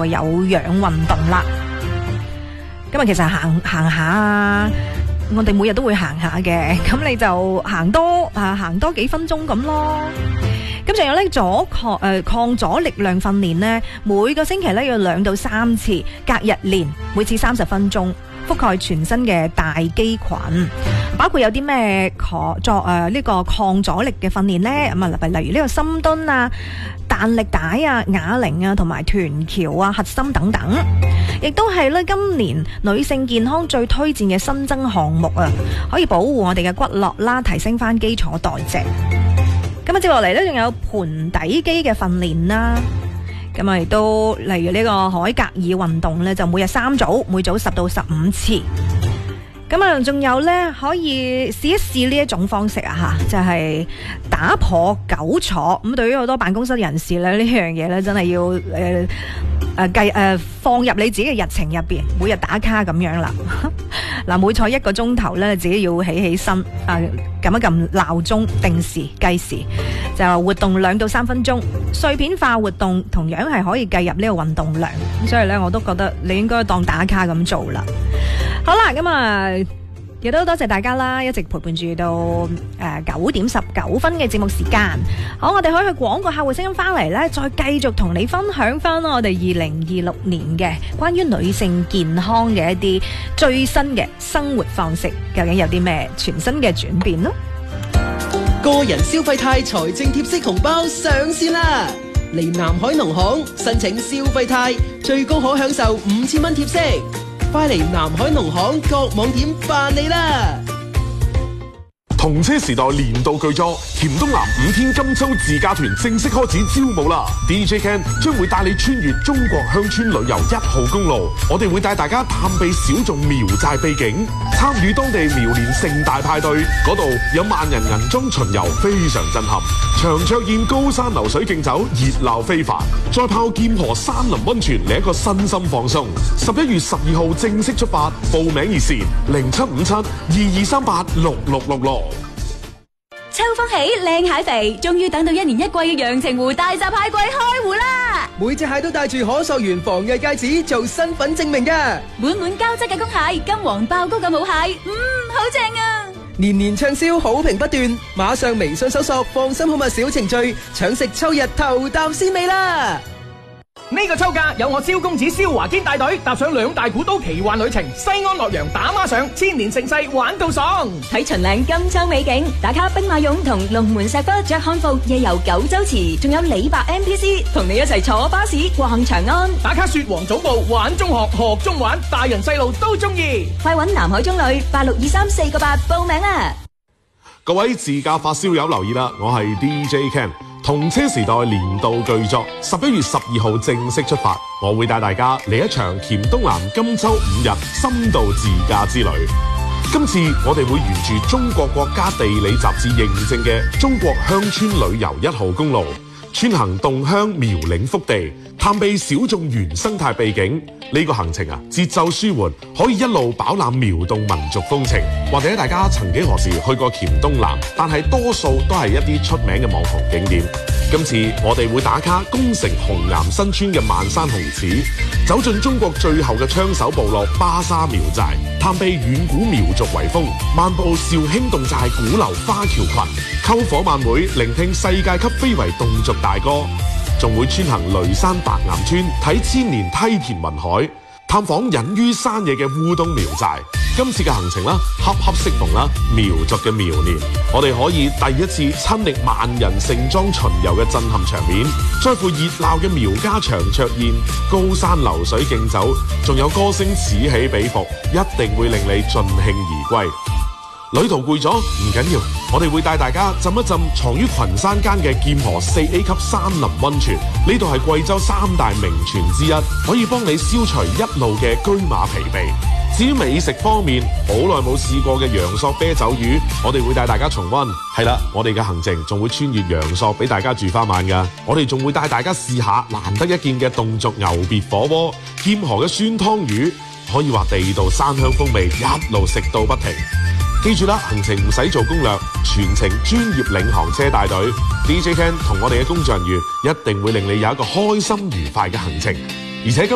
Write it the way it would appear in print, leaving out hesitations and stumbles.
個有氧運動啦。今日其實行下啊，我哋每日都會行下嘅，咁你就行多幾分鐘咁咯。咁仲有咧抗阻力量訓練呢，每個星期咧要2到3次，隔日練，每次30分鐘，覆蓋全身嘅大肌群，包括有啲咩呢個抗阻力嘅訓練呢？咁啊，例如呢個深蹲啊、彈力帶啊、啞鈴啊，同埋臀橋啊、核心等等，亦都係咧今年女性健康最推薦嘅新增項目啊，可以保護我哋嘅骨骼啦，提升翻基礎代謝。咁啊，接落嚟咧仲有盤底肌嘅訓練啦。咁啊，亦都例如呢個海格爾運動咧，就每日3組，每組10到15次。咁啊，仲有咧可以試一試呢一種方式啊，就係打破久坐。咁對於好多辦公室人士咧，呢樣嘢咧真係要放入你自己嘅日程入邊，每日打卡咁樣啦。嗱，每坐1個鐘頭咧，自己要起身撳一撳鬧鐘，定時計時，就活動2到3分鐘，碎片化活動同樣係可以計入呢個運動量。咁所以咧，我都覺得你應該當打卡咁做啦。好啦，咁啊，亦都多謝大家啦，一直陪伴住到9點19分嘅節目時間。好，我哋可以去廣告客戶聲音翻嚟咧，再繼續同你分享翻我哋2026年嘅關於女性健康嘅一啲最新嘅生活方式，究竟有啲咩全新嘅轉變咯？ 個人消費貸財政貼息紅包上線啦！嚟南海農行申請消費貸，最高可享受5000蚊貼息。快嚟南海農行各網點辦理啦！ 同車時代年度巨作黔東南5天金秋自駕團正式開始招募啦 ！DJ Ken 將會帶你穿越中國鄉村旅遊1號公路，我哋會帶大家探秘小眾苗寨秘境，參與當地苗年盛大派對，嗰度有萬人銀裝巡遊，非常震撼。長桌宴、高山流水競走，熱鬧非凡。再泡劍河山林溫泉，嚟一個身心放鬆。11月12號正式出發，報名熱線075722386666。 秋風起，靚蟹肥，終於等到1年1季嘅陽澄湖大閘蟹季開湖啦！ 每隻蟹都帶住可溯源防偽戒指做身份證明㗎， 滿滿膠質嘅公蟹，金黃爆膏嘅母蟹，好正啊！ 年年暢銷，好評不斷，馬上微信搜索放心好物小程序，搶食秋日頭啖鮮味啦！ 呢個秋假有我蕭公子蕭華堅帶隊，踏上2大古都奇幻旅程，西安洛陽打孖上，千年盛世玩到爽。 睇秦嶺金秋美景，打卡兵馬俑同龍門石窟着漢服，夜遊九州池，仲有李白 MPC 同你一齊坐巴士逛長安， 打卡雪皇總部玩中學，學中玩，大人細路都中意。 快搵南海中旅862348報名啦！ 各位自駕發燒友留意啦，我係 DJ Ken。同車時代年度巨作11月12號正式出發，我會帶大家嚟一場黔東南金秋5日深度自駕之旅。今次我哋會沿住中國國家地理雜誌認證嘅中國鄉村旅遊1號公路，穿行洞鄉苗嶺腹地，探秘小眾原生態秘境。呢個行程節奏舒緩，可以一路飽覽苗侗民族風情。或者大家曾幾何時去過黔東南，但係多數都係一啲出名嘅網紅景點。今次我哋會打卡攻城紅岩新村嘅萬山紅柿，走進中國最後嘅槍手部落巴沙苗寨，探秘遠古苗族遺風，漫步肇興侗寨古流花橋群，篝火晚會聆聽世界級非遺侗族大歌，仲會穿行雷山白岩村，睇千年梯田雲海，探訪隱於山野嘅烏冬苗寨。今次嘅行程啦，恰恰適逢啦苗族嘅苗年，我哋可以第一次親歷萬人盛裝巡遊嘅震撼場面，再附熱鬧嘅苗家長桌宴、高山流水競走，仲有歌聲此起彼伏，一定會令你盡興而歸。旅途攰咗唔緊要，我哋會帶大家浸一浸藏於群山間嘅劍河4A 級山林溫泉，呢度係貴州3大名泉之一，可以幫你消除一路嘅車馬疲憊。至於美食方面，好耐冇試過嘅陽朔啤酒魚，我哋會帶大家重溫。係啦，我哋嘅行程仲會穿越陽朔俾大家住翻晚㗎。我哋仲會帶大家試下難得一見嘅侗族牛別火鍋、劍河嘅酸湯魚，可以話地道山鄉風味，一路食到不停。記住啦，行程唔使做攻略，全程專業領航車帶隊 ，DJ Ken 同我哋嘅工作人員一定會令你有一個開心愉快嘅行程，而且